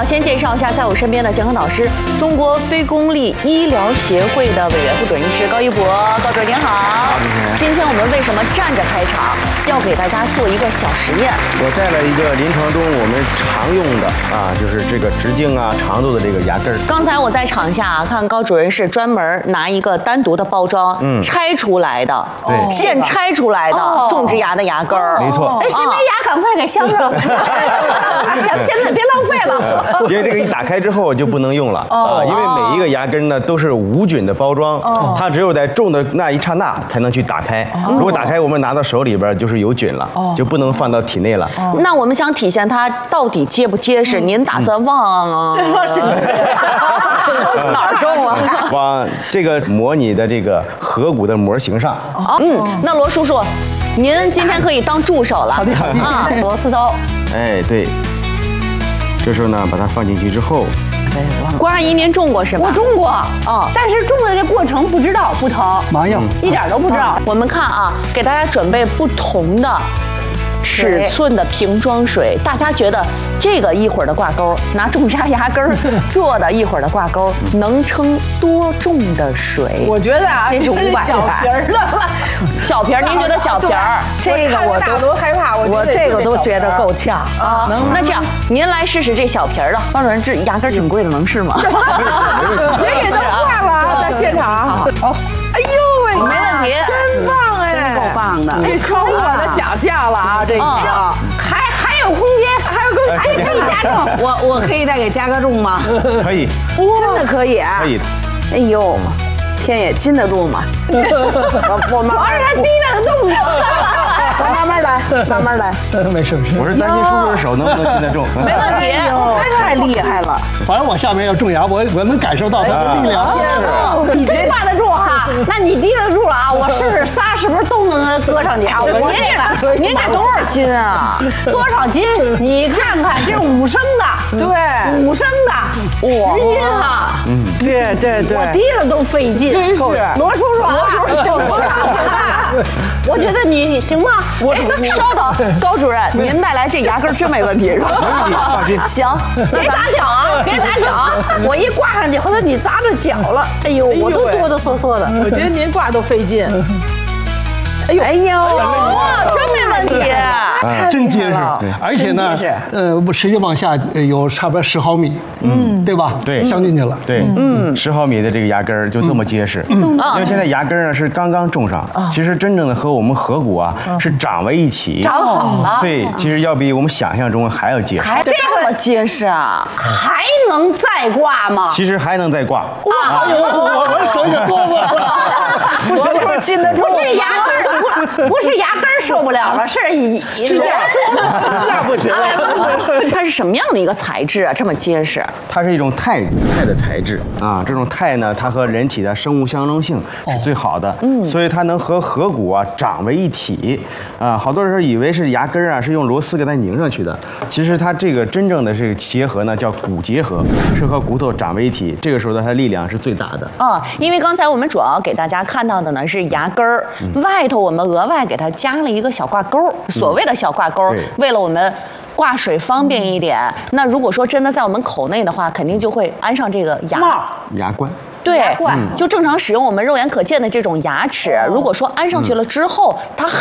先介绍一下，在我身边的健康导师，中国非公立医疗协会的委员副主任医师高一博。高主任您好。今天我们为什么站着开场？要给大家做一个小实验。 我带了一个临床中我们常用的就是这个直径长度的这个牙根儿。 刚才我在场下看高主任是专门拿一个单独的包装，拆出来的， 对， 现拆出来的种植牙的牙根儿。 没错。 谁没牙赶快给镶上，咱们现在别浪费了。 因为这个一打开之后就不能用了因为每一个牙根呢都是无菌的包装，它只有在种的那一刹那才能去打开。如果打开我们拿到手里边就是有菌了，就不能放到体内了。 那我们想体现它到底结不结实，您打算往哪儿种啊？ 往这个模拟的这个颌骨的模型上。 那罗叔叔，您今天可以当助手了。好的啊，螺丝刀。 哎，对。这时候呢，把它放进去之后， 关阿姨，您种过是吧？ 我种过但是种的这过程不知道，不疼， 麻药一点都不知道。 我们看给大家准备不同的尺寸的瓶装水，大家觉得这个一会儿的挂钩，拿种植牙根做的一会儿的挂钩，能称多重的水？ 我觉得这是500 小瓶儿的了。 小瓶儿，您觉得小瓶儿？ 这个我都害怕，我这个都觉得够呛啊。 那这样，您来试试这小瓶儿的。高主任，这牙根挺贵的，能试吗？ 别给它挂了，在现场。哎呦喂， 没问题， 真棒哎， 真够棒的， 这超乎我的想象了啊！这已经还有空间，还可以加重。 我可以再给加个重吗？ 可以， 真的可以啊！ 可以。 哎呦，天也禁得住吗？我慢慢， 主要是他低了的动作。 我慢慢来，慢慢来。 没事没事。 我是担心叔叔的手能不能禁得住。 没问题， 太厉害了！ 反正我下面要种牙，我能感受到它的力量。 你真挂得住哈？那你低得住了啊！我试试仨是不是都能搁上去啊？ 您这多少斤啊？ 多少斤？你看看，这是5升的，对，5升的，10斤哈。 对， 我低了都费劲，真是。罗叔叔，行吧？我觉得你行吗？ 稍等，高主任，您带来这牙根真没问题是吧？ 放心。 行， 别砸脚啊！别砸脚啊！我一挂上去，回头你砸着脚了，哎呦，我都哆哆嗦嗦的。 我觉得您挂都费劲。 哎呦， 哇，真没问题。 真结实，而且呢，实际往下有差不多10毫米，对吧？ 对， 镶进去了。 对，10毫米的这个牙根儿就这么结实。因为现在牙根儿是刚刚种上，其实真正的和我们颌骨是长为一起， 长好了。 对，其实要比我们想象中还要结实。 这么结实啊？ 还能再挂吗？ 其实还能再挂。 我手也哆嗦了。 我是不是禁得住？ 不是牙根，不是牙根受不了了，是指甲那不行。 它是什么样的一个材质啊？这么结实？ 它是一种钛的材质这种钛呢，它和人体的生物相容性是最好的，所以它能和颌骨长为一体好多人以为是牙根是用螺丝给它拧上去的，其实它这个真正的这个结合呢叫骨结合，是和骨头长为一体，这个时候它的力量是最大的。 因为刚才我们主要给大家看到的呢是牙根儿，外头我们额外给它加了一个小挂钩，所谓的小挂钩，为了我们挂水方便一点。那如果说真的在我们口内的话，肯定就会安上这个牙冠。 对，就正常使用我们肉眼可见的这种牙齿，如果说安上去了之后，它